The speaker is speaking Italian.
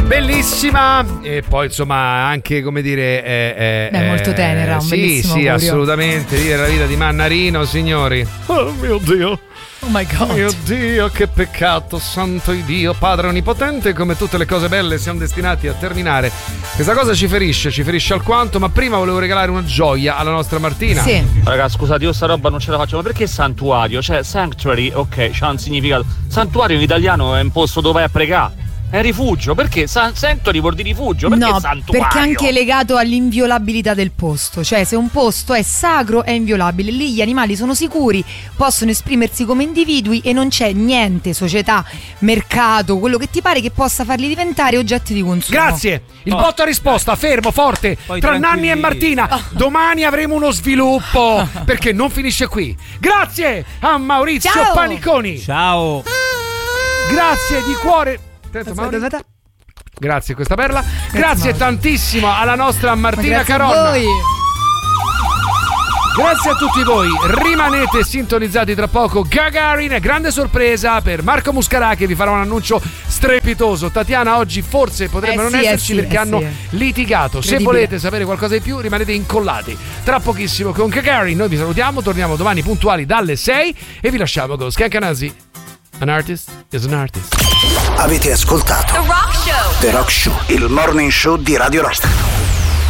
bellissima, e poi insomma anche, come dire, è molto tenera, un bellissimo sì, augurio. assolutamente, dire la vita di Mannarino, signori. Oh mio Dio. Oh my God. Mio Dio, che peccato, santo Dio, Padre Onnipotente, come tutte le cose belle siamo destinati a terminare. Questa cosa ci ferisce alquanto, ma prima volevo regalare una gioia alla nostra Martina. Sì. Raga, scusate, io sta roba non ce la faccio, ma perché santuario? Cioè, sanctuary, ok, c'ha un significato. Santuario in italiano è un posto dove vai a pregare. È rifugio, perché sanctuary vuol dire rifugio, perché No, santuario? perché è anche legato all'inviolabilità del posto. Cioè, se un posto è sacro è inviolabile. Lì gli animali sono sicuri, possono esprimersi come individui e non c'è niente, società, mercato, quello che ti pare, che possa farli diventare oggetti di consumo. Grazie, il botto a risposta, fermo, forte. Poi Tra tranquilli. Nanni e Martina domani avremo uno sviluppo, perché non finisce qui. Grazie a Maurizio Ciao. Paniconi. Ciao. Grazie di cuore. Attento, Mauri. Grazie a questa perla. Grazie Mauri. tantissimo alla nostra Martina Grazie a Caronna. voi. Grazie a tutti voi, rimanete sintonizzati tra poco. Gagarin, grande sorpresa per Marco Muscarà, che vi farà un annuncio strepitoso. Tatiana oggi forse potrebbe non esserci perché hanno litigato. Se volete sapere qualcosa di più, rimanete incollati tra pochissimo con Gagarin. Noi vi salutiamo, torniamo domani puntuali dalle 6 e vi lasciamo con Skankanasi. An artist is an artist. Avete ascoltato The Rock Show, il morning show di Radio Rock.